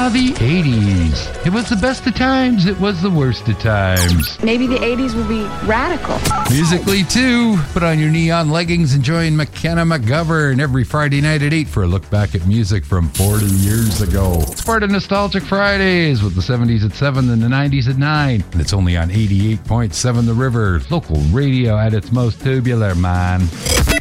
The 80s. It was the best of times, it was the worst of times. Maybe the 80s will be radical. Musically, too. Put on your neon leggings and join McKenna McGovern every Friday night at 8 for a look back at music from 40 years ago. It's part of Nostalgic Fridays with the 70s at 7 and the 90s at 9. And it's only on 88.7 The River. Local radio at its most tubular, man.